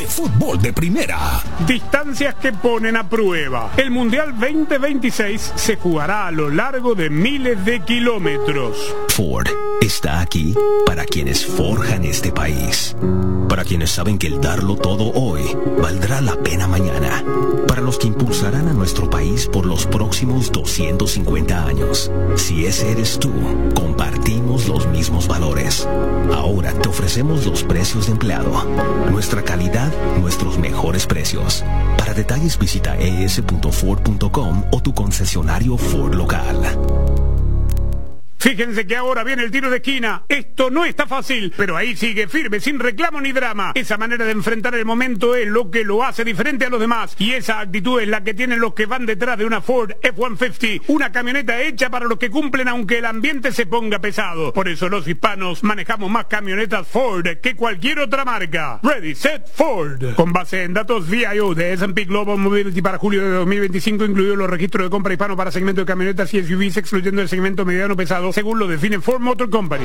fútbol de primera. Distancias que ponen a prueba. El Mundial 2026 se jugará a lo largo de miles de kilómetros. Ford está aquí para quienes forjan este país. Para quienes saben que el darlo todo hoy valdrá la pena mañana. Para los que impulsarán a nuestro país por los próximos 250 años. Si ese eres tú, compartimos los mismos valores. Ahora te ofrecemos los precios de empleado. Nuestra calidad, nuestros mejores precios. Para detalles visita es.ford.com o tu concesionario Ford local. Fíjense que ahora viene el tiro de esquina. Esto no está fácil, pero ahí sigue firme, sin reclamo ni drama. Esa manera de enfrentar el momento es lo que lo hace diferente a los demás. Y esa actitud es la que tienen los que van detrás de una Ford F-150. Una camioneta hecha para los que cumplen aunque el ambiente se ponga pesado. Por eso los hispanos manejamos más camionetas Ford que cualquier otra marca. Ready, Set, Ford. Con base en datos VIO de S&P Global Mobility para julio de 2025, incluidos los registros de compra hispano para segmento de camionetas y SUVs, excluyendo el segmento mediano pesado, según lo define Ford Motor Company.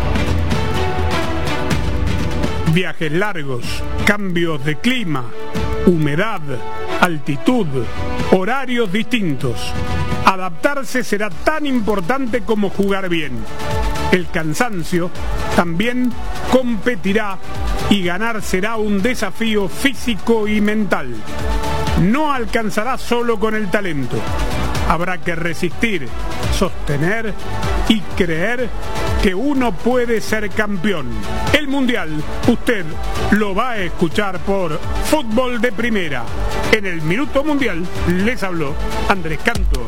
Viajes largos, cambios de clima, humedad, altitud, horarios distintos. Adaptarse será tan importante como jugar bien. El cansancio también competirá y ganar será un desafío físico y mental. No alcanzará solo con el talento. Habrá que resistir, sostener y creer que uno puede ser campeón. El Mundial, usted lo va a escuchar por Fútbol de Primera. En el Minuto Mundial les habló Andrés Canto.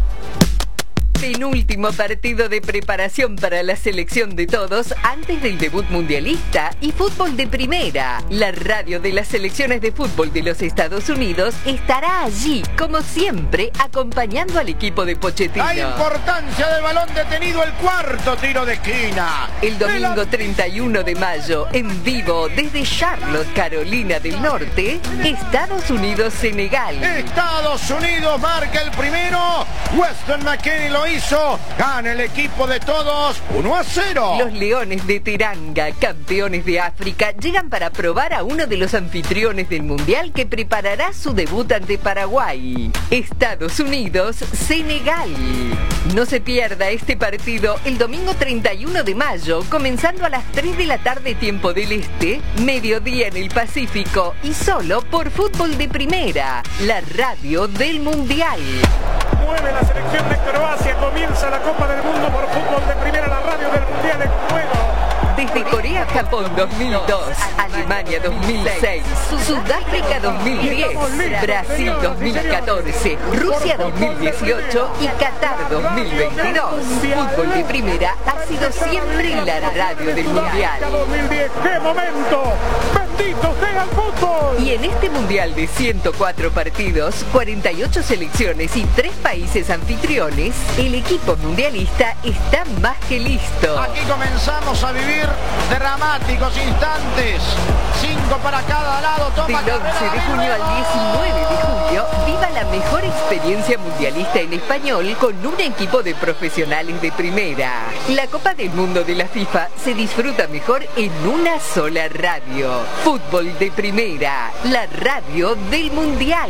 Penúltimo partido de preparación para la selección de todos antes del debut mundialista y Fútbol de Primera. La radio de las selecciones de fútbol de los Estados Unidos estará allí, como siempre, acompañando al equipo de Pochettino. La importancia del balón detenido, el cuarto tiro de esquina. El domingo 31 de mayo, en vivo desde Charlotte, Carolina del Norte, Estados Unidos-Senegal. Estados Unidos marca el primero. Weston McKennie lo hizo, gana el equipo de todos 1-0. Los Leones de Teranga, campeones de África, llegan para probar a uno de los anfitriones del Mundial que preparará su debut ante Paraguay. Estados Unidos, Senegal. No se pierda este partido el domingo 31 de mayo, comenzando a las 3 de la tarde tiempo del Este, mediodía en el Pacífico y solo por Fútbol de Primera, la radio del Mundial. Mueve la selección de Croacia, comienza la Copa del Mundo por Fútbol de Primera, la radio del Mundial en juego. Desde Corea-Japón 2002, Alemania 2006, Sudáfrica 2010, Brasil 2014, Rusia 2018 y Qatar 2022. Fútbol de Primera ha sido siempre la radio del Mundial. 2010, ¡qué momento! ¡Bendito sea el fútbol! Y en este Mundial de 104 partidos, 48 selecciones y 3 países anfitriones, el equipo mundialista está más que listo. Aquí comenzamos a vivir dramáticos instantes. 5 para cada lado. Toma Del 11 de junio al 19 de julio, viva la mejor experiencia mundialista en español con un equipo de profesionales de primera. La Copa del Mundo de la FIFA se disfruta mejor en una sola radio. Fútbol de Primera, la radio del Mundial.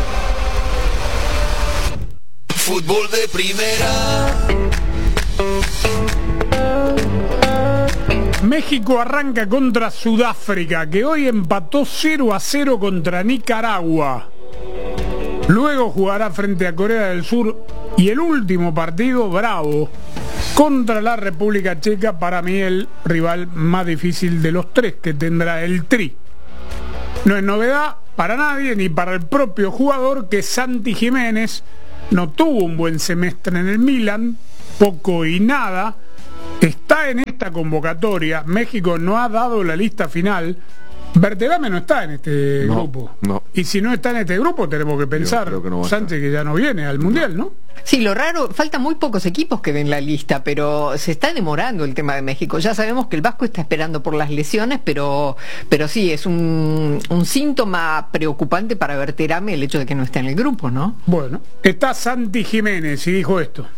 Fútbol de Primera. México arranca contra Sudáfrica, que hoy empató 0-0 contra Nicaragua. Luego jugará frente a Corea del Sur y el último partido, bravo, contra la República Checa, para mí el rival más difícil de los 3 que tendrá el Tri. No es novedad para nadie, ni para el propio jugador, que Santi Jiménez no tuvo un buen semestre en el Milan, poco y nada. Está en esta convocatoria. México no ha dado la lista final. Berterame no está en este grupo. No. Y si no está en este grupo, tenemos que pensar, creo que no Sánchez, que ya no viene al Mundial, ¿no? Sí, lo raro, faltan muy pocos equipos que den la lista, pero se está demorando el tema de México. Ya sabemos que el Vasco está esperando por las lesiones, pero sí, es un síntoma preocupante para Berterame el hecho de que no esté en el grupo, ¿no? Bueno, está Santi Jiménez y dijo esto.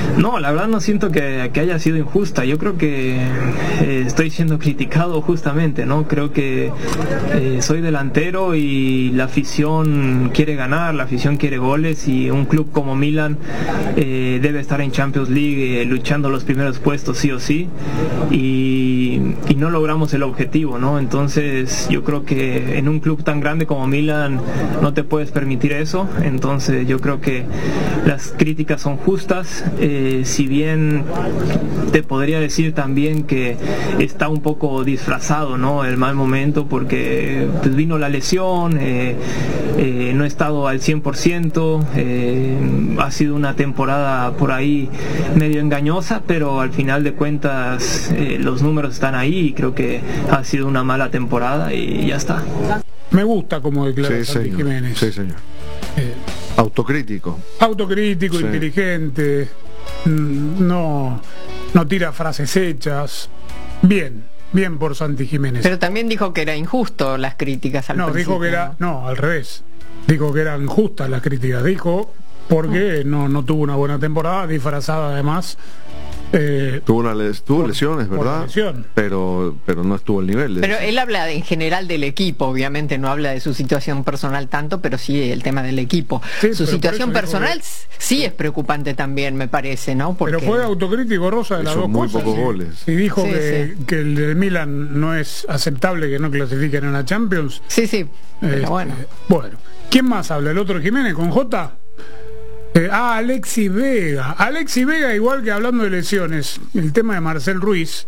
No, la verdad no siento que haya sido injusta. Yo creo que estoy siendo criticado justamente, ¿no? Creo que soy delantero y la afición quiere ganar, la afición quiere goles, y un club como Milan debe estar en Champions League luchando los primeros puestos sí o sí, y no logramos el objetivo, ¿no? Entonces yo creo que en un club tan grande como Milan no te puedes permitir eso. Entonces yo creo que las críticas son justas, si bien te podría decir también que está un poco disfrazado, ¿no? El mal momento, porque pues vino la lesión, no he estado al 100%, ha sido una temporada por ahí medio engañosa, pero al final de cuentas los números están ahí y creo que ha sido una mala temporada y ya está. Me gusta como declara Santi Jiménez. Sí, señor. Autocrítico, sí. Inteligente, no tira frases hechas. Bien por Santi Jiménez. Pero también dijo que era injusto las críticas al principio. Dijo que era, al revés. Dijo que eran justas las críticas. Dijo porque no tuvo una buena temporada, disfrazada además. Tuvo lesiones, ¿verdad? Lesión. Pero no estuvo al nivel. Pero él habla en general del equipo, obviamente no habla de su situación personal tanto, pero sí el tema del equipo. Sí, su situación personal sí es preocupante también, me parece, ¿no? Porque... Pero fue autocrítico, Rosa, de las dos muy cosas. Pocos goles. Y dijo que el de Milan no es aceptable que no clasifiquen en la Champions. Sí, pero bueno. Bueno, ¿quién más habla? ¿El otro Jiménez con J? Alexis Vega, igual que hablando de lesiones, el tema de Marcel Ruiz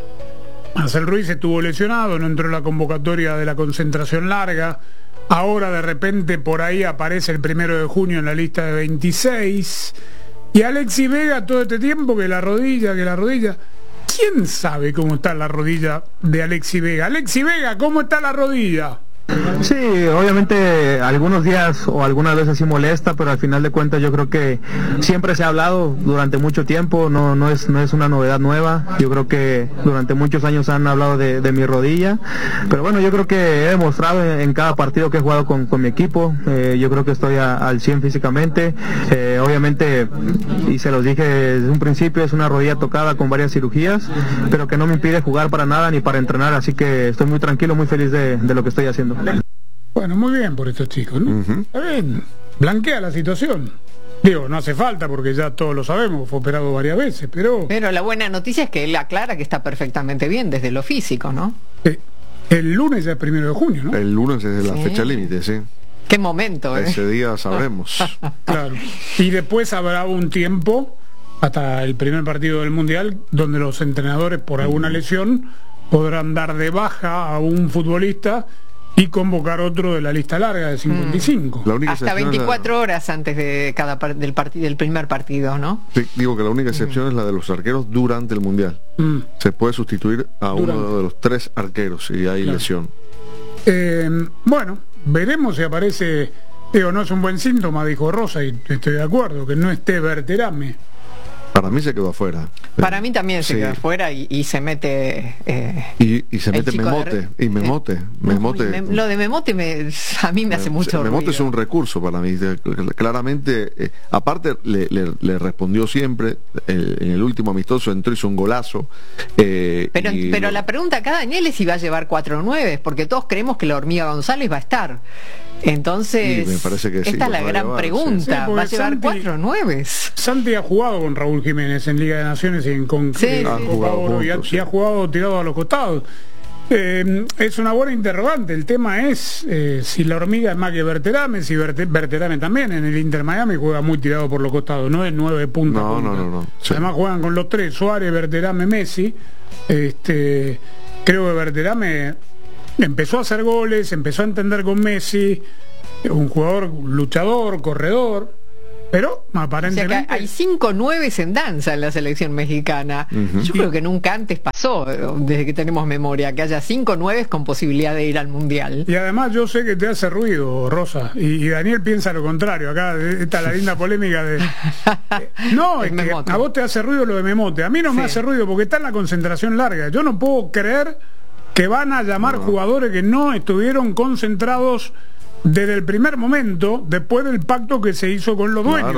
estuvo lesionado, no entró en la convocatoria de la concentración larga, ahora de repente por ahí aparece el 1 de junio en la lista de 26, y Alexis Vega todo este tiempo que la rodilla, ¿quién sabe cómo está la rodilla de Alexis Vega? Alexis Vega, ¿cómo está la rodilla? Sí, obviamente algunos días o algunas veces sí molesta, pero al final de cuentas yo creo que siempre se ha hablado durante mucho tiempo, no es una novedad nueva. Yo creo que durante muchos años han hablado de mi rodilla, pero bueno, yo creo que he demostrado en cada partido que he jugado con mi equipo. Yo creo que estoy al 100 físicamente. Obviamente, y se los dije desde un principio, es una rodilla tocada con varias cirugías, pero que no me impide jugar para nada ni para entrenar, así que estoy muy tranquilo, muy feliz de lo que estoy haciendo. Bueno, muy bien por estos chicos, ¿no? Está bien, blanquea la situación. Digo, no hace falta porque ya todos lo sabemos, fue operado varias veces, pero la buena noticia es que él aclara que está perfectamente bien desde lo físico, ¿no? El lunes es el 1 de junio, ¿no? El lunes es la fecha límite, sí. Qué momento, Ese día sabremos. Claro. Y después habrá un tiempo, hasta el primer partido del Mundial, donde los entrenadores, por alguna lesión, podrán dar de baja a un futbolista y convocar otro de la lista larga de 55. Hasta 24 horas antes de del primer partido, ¿no? Sí, digo que la única excepción es la de los arqueros durante el Mundial. Se puede sustituir a uno de los 3 arqueros si hay lesión. Bueno, veremos si aparece. No es un buen síntoma, dijo Rosa, y estoy de acuerdo, que no esté Berterame. Para mí se quedó afuera. Para mí también se quedó afuera y se mete... y se mete Memote. Lo de Memote a mí me hace mucho ruido. Memote es un recurso para mí. Claramente, aparte le respondió siempre, en el último amistoso entró, hizo un golazo. Pero la pregunta acá, Daniel, es si va a llevar 4-9, porque todos creemos que la Hormiga González va a estar. Entonces, me parece que esta es la gran pregunta. Sí, ¿va a llevar 4-9? Santi ha jugado con Raúl Jiménez en Liga de Naciones y en Copa Oro, y ha jugado tirado a los costados. Es una buena interrogante. El tema es si la Hormiga es más que Berterame, si Berterame también en el Inter Miami juega muy tirado por los costados, no es 9 puntos. No. Sí. Además juegan con los 3, Suárez, Berterame, Messi. Creo que Berterame empezó a hacer goles, empezó a entender con Messi, un jugador luchador, corredor, pero aparentemente... O sea que hay 5-9 en danza en la selección mexicana. Yo creo que nunca antes pasó, desde que tenemos memoria, que haya 5-9 con posibilidad de ir al Mundial. Y además yo sé que te hace ruido, Rosa, y Daniel piensa lo contrario. Acá está la linda polémica de... No, es que a vos te hace ruido lo de Memote, a mí no me hace ruido porque está en la concentración larga. Yo no puedo creer que van a llamar jugadores que no estuvieron concentrados desde el primer momento, después del pacto que se hizo con los dueños.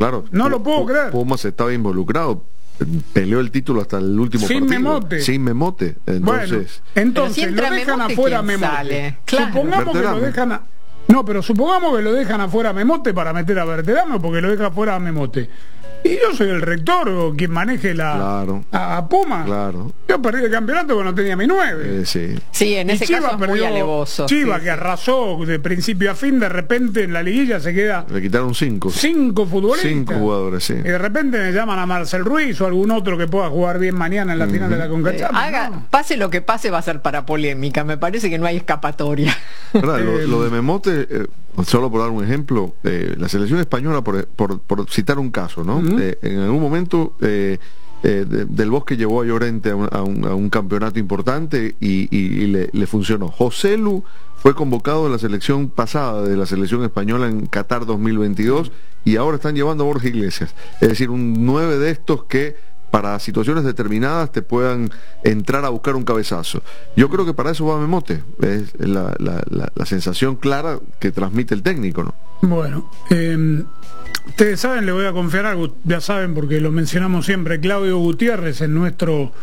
Claro. No lo puedo creer. Pumas estaba involucrado. Peleó el título hasta el último partido. Sin Memote. Entonces lo dejan afuera a Memote. Claro. Supongamos que lo dejan supongamos que lo dejan afuera a Memote para meter a Berterame, porque lo deja afuera a Memote. Y yo soy el rector o quien maneje a Puma. Claro. Yo perdí el campeonato cuando tenía mi 9. Sí, en ese caso es muy alevoso. Chivas, que arrasó de principio a fin, de repente en la liguilla se queda... Le quitaron 5 futbolistas. 5 jugadores, sí. Y de repente me llaman a Marcel Ruiz o algún otro que pueda jugar bien mañana en la final de la CONCACHAF. Pase lo que pase, va a ser para polémica. Me parece que no hay escapatoria. Lo de Memote... solo por dar un ejemplo, la selección española, por citar un caso, ¿no? En algún momento Del Bosque llevó a Llorente a un campeonato importante y le funcionó. José Lu fue convocado en la selección pasada de la selección española en Qatar 2022 y ahora están llevando a Borja Iglesias. Es decir, un 9 de estos que para situaciones determinadas te puedan entrar a buscar un cabezazo. Yo creo que para eso va Memote, es la sensación clara que transmite el técnico, ¿no? Bueno, ustedes saben, le voy a confiar algo, ya saben porque lo mencionamos siempre, Claudio Gutiérrez, en nuestro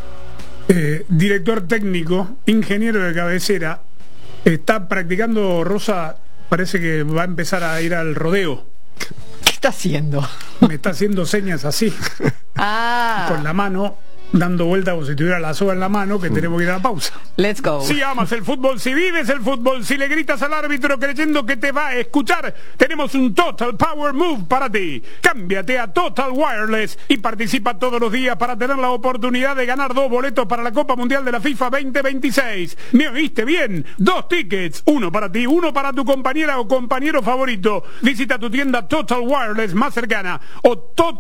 director técnico, ingeniero de cabecera, está practicando, Rosa, parece que va a empezar a ir al rodeo. ¿Qué está haciendo? Me está haciendo señas así. Con la mano, dando vuelta como si tuviera la soga en la mano, que tenemos que ir a la pausa. Let's go. Si amas el fútbol, si vives el fútbol, si le gritas al árbitro creyendo que te va a escuchar, tenemos un Total Power Move para ti. Cámbiate a Total Wireless y participa todos los días para tener la oportunidad de ganar 2 boletos para la Copa Mundial de la FIFA 2026. ¿Me oíste bien? 2 tickets, uno para ti, uno para tu compañera o compañero favorito. Visita tu tienda Total Wireless más cercana o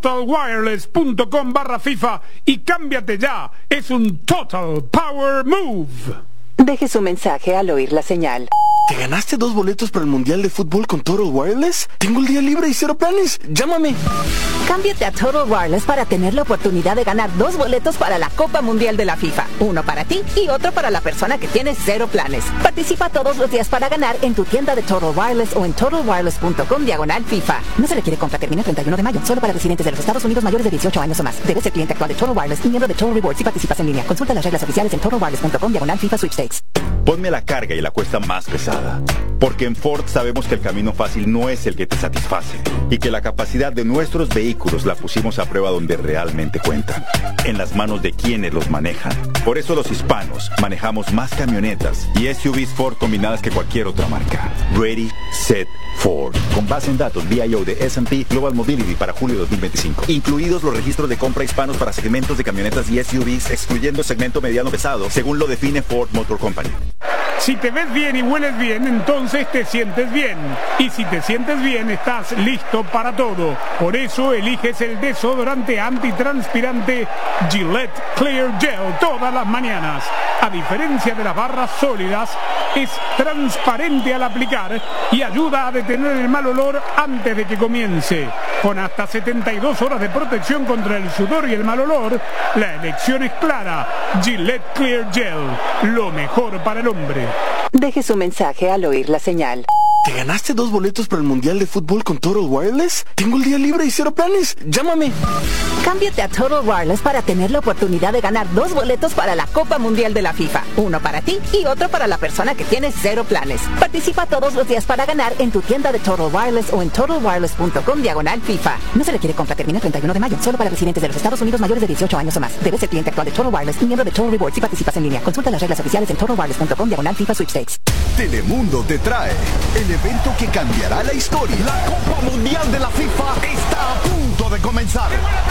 totalwireless.com/FIFA y cámbiate ya. Es un Total Power Move. Deje su mensaje al oír la señal. ¿Te ganaste 2 boletos para el Mundial de Fútbol con Total Wireless? Tengo el día libre y 0 planes. Llámame. Cámbiate a Total Wireless para tener la oportunidad de ganar 2 boletos para la Copa Mundial de la FIFA. Uno para ti y otro para la persona que tiene 0 planes. Participa todos los días para ganar en tu tienda de Total Wireless o en totalwireless.com/FIFA. No se requiere compra, termina el 31 de mayo. Solo para residentes de los Estados Unidos mayores de 18 años o más. Debes ser cliente actual de Total Wireless y miembro de Total Rewards si participas en línea. Consulta las reglas oficiales en totalwireless.com/FIFA Sweepstakes. Ponme la carga y la cuesta más pesada. Porque en Ford sabemos que el camino fácil no es el que te satisface y que la capacidad de nuestros vehículos la pusimos a prueba donde realmente cuentan, en las manos de quienes los manejan. Por eso los hispanos manejamos más camionetas y SUVs Ford combinadas que cualquier otra marca. Ready, Set, Ford. Con base en datos VIO de S&P Global Mobility para julio 2025. Incluidos los registros de compra hispanos para segmentos de camionetas y SUVs, excluyendo segmento mediano pesado, según lo define Ford Motor Company. Si te ves bien y hueles bien, entonces te sientes bien. Y si te sientes bien, estás listo para todo. Por eso eliges el desodorante antitranspirante Gillette Clear Gel todas las mañanas. A diferencia de las barras sólidas, es transparente al aplicar y ayuda a detener el mal olor antes de que comience. Con hasta 72 horas de protección contra el sudor y el mal olor, la elección es clara. Gillette Clear Gel, lo mejor para el hombre. Deje su mensaje al oír la señal. ¿Te ganaste 2 boletos para el Mundial de Fútbol con Total Wireless? Tengo el día libre y 0 planes. Llámame. Cámbiate a Total Wireless para tener la oportunidad de ganar 2 boletos para la Copa Mundial de la FIFA. Uno para ti y otro para la persona que tiene 0 planes. Participa todos los días para ganar en tu tienda de Total Wireless o en totalwireless.com/FIFA. No se requiere compra, termina el 31 de mayo. Solo para residentes de los Estados Unidos mayores de 18 años o más. Debes ser cliente actual de Total Wireless y miembro de Total Rewards si participas en línea. Consulta las reglas oficiales en totalwireless.com/FIFA Sweepstakes. Telemundo te trae el evento que cambiará la historia. La Copa Mundial de la FIFA está a punto de comenzar.